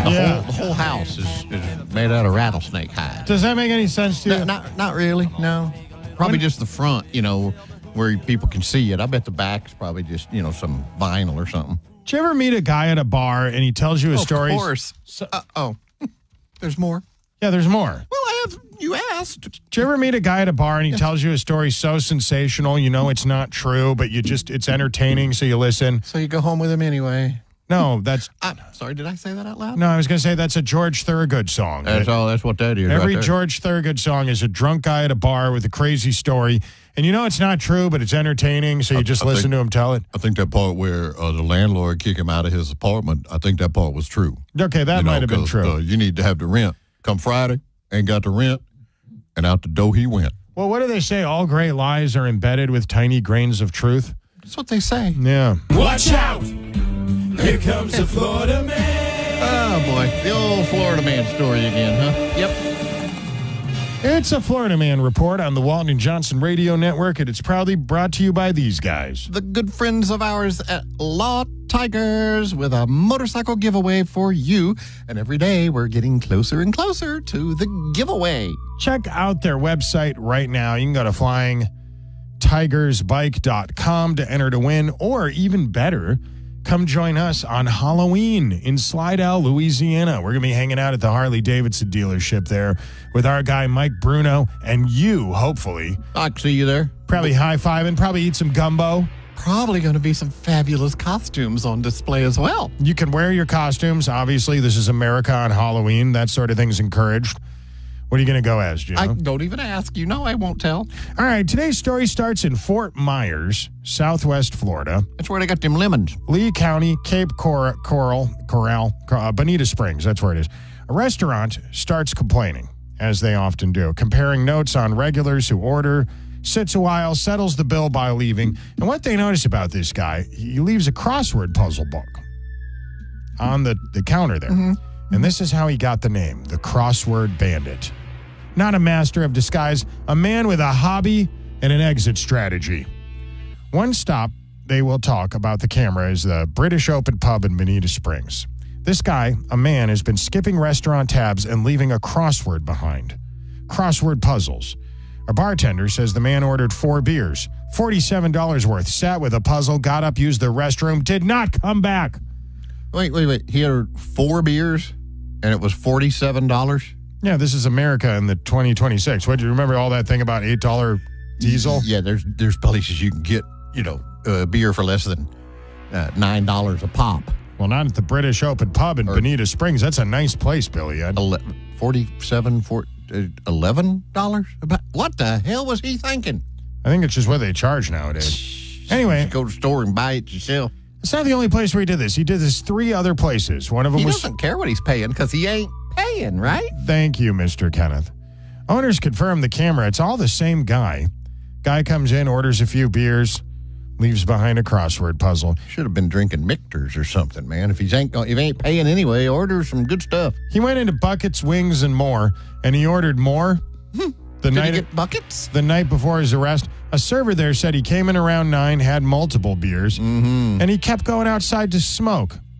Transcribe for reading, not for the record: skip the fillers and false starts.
The whole house is made out of rattlesnake hide. Does that make any sense to you? Not really, no. Probably just the front, where people can see it. I bet the back is probably just, some vinyl or something. Did you ever meet a guy at a bar and he tells you a story? Of course. There's more. Yeah, there's more. Well, you asked. Did you ever meet a guy at a bar and he tells you a story so sensational, it's not true, but it's entertaining, so you listen? So you go home with him anyway? No, that's... sorry, did I say that out loud? No, I was going to say that's a George Thorogood song. That's what that is. Every George Thorogood song is a drunk guy at a bar with a crazy story. And it's not true, but it's entertaining, so you just listen to him tell it. I think that part where the landlord kicked him out of his apartment, I think that part was true. Okay, that might have been true. You need to have the rent. Come Friday, ain't got the rent, and out the door he went. Well, what do they say? All great lies are embedded with tiny grains of truth? That's what they say. Yeah. Watch out! Here comes the Florida man. Oh, boy. The old Florida man story again, huh? Yep. It's a Florida Man Report on the Walton and Johnson Radio Network, and it's proudly brought to you by these guys. The good friends of ours at Law Tigers with a motorcycle giveaway for you. And every day we're getting closer and closer to the giveaway. Check out their website right now. You can go to flyingtigersbike.com to enter to win, or even better, come join us on Halloween in Slidell, Louisiana. We're going to be hanging out at the Harley-Davidson dealership there with our guy Mike Bruno and you, hopefully. I'll see you there. Probably high-fiving, probably eat some gumbo. Probably going to be some fabulous costumes on display as well. You can wear your costumes. Obviously, this is America on Halloween. That sort of thing's encouraged. What are you going to go as, Jim? I don't even ask. I won't tell. All right, today's story starts in Fort Myers, Southwest Florida. That's where they got them lemons. Lee County, Cape Coral, Bonita Springs. That's where it is. A restaurant starts complaining, as they often do, comparing notes on regulars who order, sits a while, settles the bill by leaving. And what they notice about this guy, he leaves a crossword puzzle book on the counter there. Mm-hmm. And this is how he got the name, the Crossword Bandit. Not a master of disguise, a man with a hobby and an exit strategy. One stop they will talk about the camera is the British Open Pub in Bonita Springs. This guy, a man, has been skipping restaurant tabs and leaving a crossword behind. Crossword puzzles. A bartender says the man ordered 4 beers, $47 worth, sat with a puzzle, got up, used the restroom, did not come back. Wait. He ordered 4 beers and it was $47? Yeah, this is America in the 2026. What, do you remember all that thing about $8 diesel? Yeah, there's places you can get, beer for less than $9 a pop. Well, not at the British Open Pub in Bonita Springs. That's a nice place, Billy. $11? What the hell was he thinking? I think it's just what they charge nowadays. Anyway. Go to the store and buy it yourself. It's not the only place where he did this. He did this 3 other places. One of them he was... doesn't care what he's paying because he ain't paying, right? Thank you, Mr. Kenneth. Owners confirm the camera. It's all the same guy. Guy comes in, orders a few beers, leaves behind a crossword puzzle. Should have been drinking Michter's or something, man. If he ain't paying anyway, order some good stuff. He went into Buckets, Wings, and More, and he ordered more. Did he get buckets? The night before his arrest, a server there said he came in around 9, had multiple beers, and he kept going outside to smoke.